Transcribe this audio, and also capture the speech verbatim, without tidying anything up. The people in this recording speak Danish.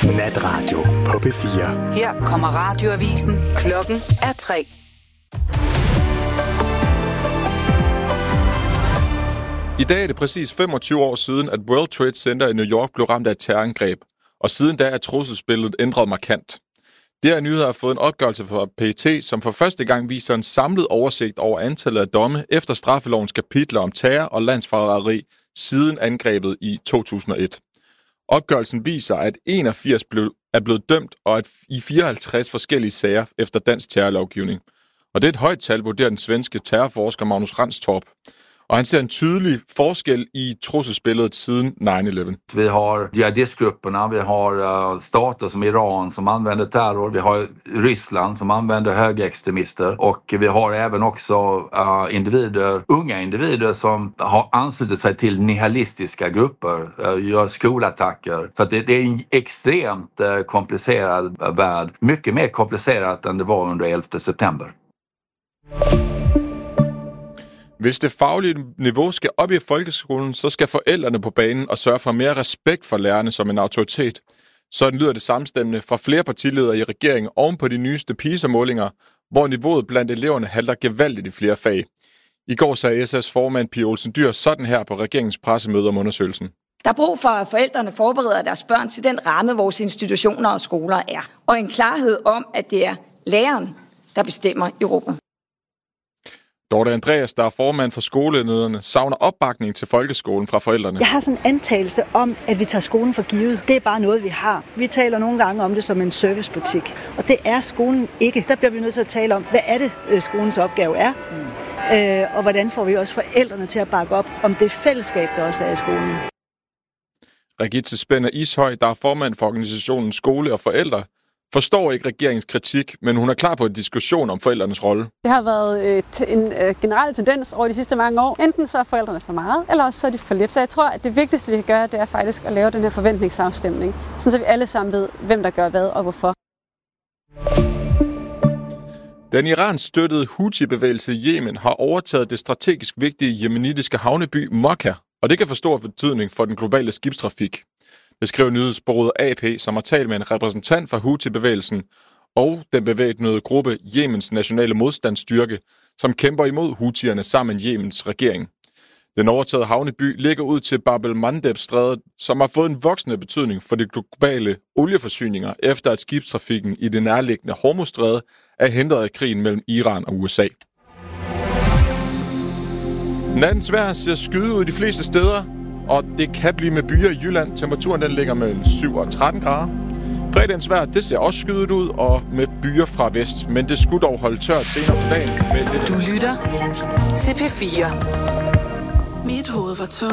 Natradio på P fire. Her kommer radioavisen. Klokken er tre. I dag er det præcis femogtyve år siden, at World Trade Center i New York blev ramt af et terrorangreb, og siden da er trusselsbilledet ændret markant. Det her nyheder har fået en opgørelse fra P E T, som for første gang viser en samlet oversigt over antallet af domme efter straffelovens kapitler om terror og landsforræderi siden angrebet i to tusind og et. Opgørelsen viser, at enogfirs blev, er blevet dømt og at i fireoghalvtreds forskellige sager efter dansk terrorlovgivning. Og det er et højt tal, vurderer den svenske terrorforsker Magnus Ranstorp. Og han ser en tydelig forskel i trusselsbilledet siden nine eleven. Vi har jihadistgrupperna, vi har uh, stater som Iran som använder terror, vi har Ryssland som använder högerextremister och vi har även också uh, individer, unga individer som har anslutit sig till nihilistiska grupper, uh, gör skolattacker. Så att det, det är en extremt uh, komplicerad uh, värld, mycket mer komplicerat än det var under elfte september. Hvis det faglige niveau skal op i folkeskolen, så skal forældrene på banen og sørge for mere respekt for lærerne som en autoritet. Sådan lyder det samstemmende fra flere partiledere i regeringen oven på de nyeste PISA-målinger, hvor niveauet blandt eleverne halter gevaldigt i flere fag. I går sagde S F's formand Pia Olsen Dyhr sådan her på regeringens pressemøde om undersøgelsen. Der er brug for, at forældrene forbereder deres børn til den ramme, vores institutioner og skoler er. Og en klarhed om, at det er læreren, der bestemmer i rummet. Dorte Andreas, der er formand for skolelederne, savner opbakning til folkeskolen fra forældrene. Jeg har sådan en antagelse om, at vi tager skolen for givet. Det er bare noget, vi har. Vi taler nogle gange om det som en servicebutik, og det er skolen ikke. Der bliver vi nødt til at tale om, hvad er det, skolens opgave er, mm. øh, og hvordan får vi også forældrene til at bakke op om det fællesskab, der også er i skolen. Regitze Spænder Ishøj, der er formand for organisationen Skole og Forældre, forstår ikke regeringens kritik, men hun er klar på en diskussion om forældrenes rolle. Det har været et, en øh, generel tendens over de sidste mange år. Enten så er forældrene for meget, eller også så er de for lidt. Så jeg tror, at det vigtigste, vi kan gøre, det er faktisk at lave den her forventningsafstemning, så vi alle sammen ved, hvem der gør hvad og hvorfor. Den Iran-støttede Houthi-bevægelse i Yemen har overtaget det strategisk vigtige yemenitiske havneby Mokka, og det kan få stor betydning for den globale skibstrafik. Det skriver nyhedsbureauet A P, som har talt med en repræsentant for Houthi-bevægelsen og den bevæbnede gruppe Yemens nationale modstandsstyrke, som kæmper imod Houthierne sammen med Yemens regering. Den overtagede havneby ligger ud til Bab el-Mandeb-strædet, som har fået en voksende betydning for de globale olieforsyninger, efter at skibstrafikken i det nærliggende Hormuzstræde er hindret af krigen mellem Iran og U S A. Nattens vejr ser skyde ud de fleste steder, og det kan blive med byer i Jylland. Temperaturen den ligger mellem syv og tretten grader. Fredagens vejr, det ser også skydet ud, og med byer fra vest. Men det skulle dog holde tørt senere på dagen. Med lidt... Du lytter til P fire. Mit hoved var tomt.